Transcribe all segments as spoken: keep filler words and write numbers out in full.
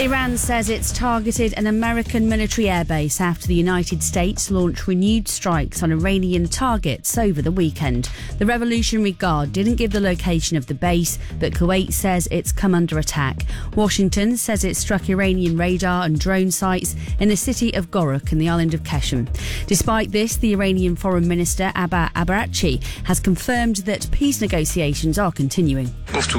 Iran says it's targeted an American military airbase after the United States launched renewed strikes on Iranian targets over the weekend. The Revolutionary Guard didn't give the location of the base, but Kuwait says it's come under attack. Washington says it struck Iranian radar and drone sites in the city of Goruk and the island of Keshem. Despite this, the Iranian Foreign Minister Abba Abarachi has confirmed that peace negotiations are continuing.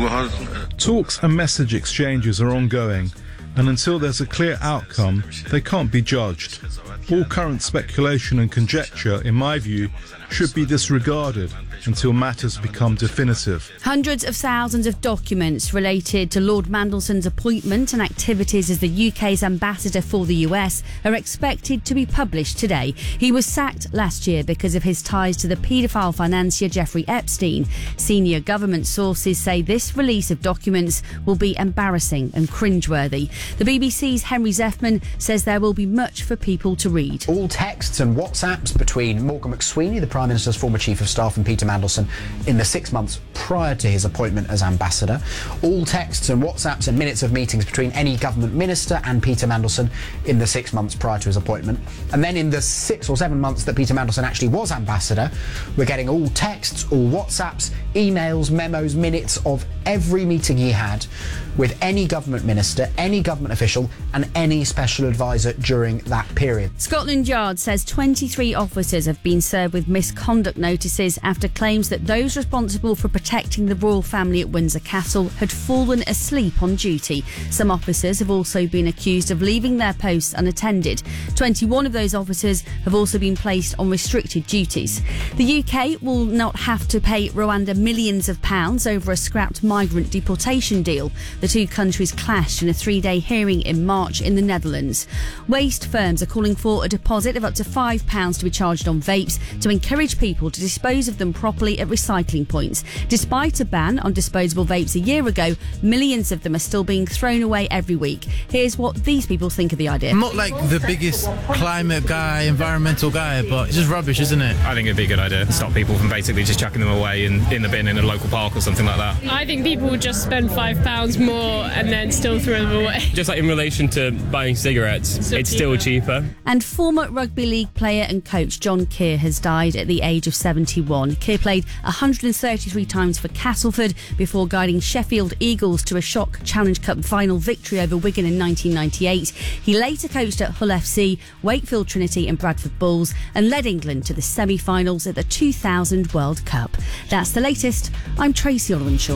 Talks and message exchanges are ongoing, and until there's a clear outcome, they can't be judged. All current speculation and conjecture, in my view, should be disregarded until matters become definitive. Hundreds of thousands of documents related to Lord Mandelson's appointment and activities as the U K's ambassador for the U S are expected to be published today. He was sacked last year because of his ties to the paedophile financier Jeffrey Epstein. Senior government sources say this release of documents will be embarrassing and cringeworthy. The B B C's Henry Zeffman says there will be much for people to read. All texts and WhatsApps between Morgan McSweeney, the Prime Minister's former Chief of Staff, and Peter Mandelson in the six months prior to his appointment as ambassador. All texts and WhatsApps and minutes of meetings between any government minister and Peter Mandelson in the six months prior to his appointment. And then in the six or seven months that Peter Mandelson actually was ambassador, we're getting all texts, all WhatsApps, emails, memos, minutes of every meeting he had with any government minister, any government official and any special advisor during that period. Scotland Yard says twenty-three officers have been served with misconduct notices after claims that those responsible for protecting the royal family at Windsor Castle had fallen asleep on duty. Some officers have also been accused of leaving their posts unattended. twenty-one of those officers have also been placed on restricted duties. The U K will not have to pay Rwanda millions of pounds over a scrapped migrant deportation deal. The two countries clashed in a three-day hearing in March in the Netherlands. Waste firms are calling for a deposit of up to five pounds to be charged on vapes to encourage people to dispose of them properly at recycling points. Despite a ban on disposable vapes a year ago, millions of them are still being thrown away every week. Here's what these people think of the idea. I'm not like the biggest climate guy, environmental guy, but it's just rubbish, isn't it? I think it'd be a good idea to stop people from basically just chucking them away in, in the bin in a local park or something like that. I think people would just spend five pounds more and then still throw them away. Just like in relation to buying cigarettes, So it's cheaper. still cheaper. And former rugby league player and coach John Keir has died at the age of seventy-one. Keir played one hundred thirty-three times for Castleford before guiding Sheffield Eagles to a shock Challenge Cup final victory over Wigan in nineteen ninety-eight. He later coached at Hull F C, Wakefield Trinity and Bradford Bulls and led England to the semi-finals at the two thousand World Cup. That's the latest. I'm Tracy Olwenshaw.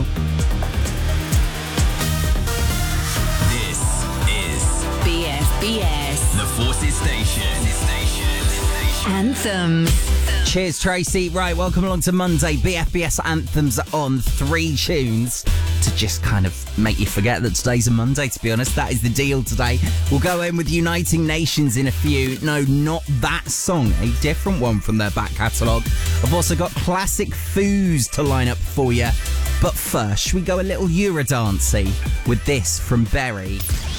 This is B F B S, the Forces Station. Anthems. Cheers, Tracy. Right, welcome along to Monday. B F B S Anthems on three tunes to just kind of make you forget that today's a Monday, to be honest. That is the deal today. We'll go in with Uniting Nations in a few. No, not that song. A different one from their back catalogue. I've also got classic foos to line up for you. But first, should we go a little Eurodancey with this from Berry?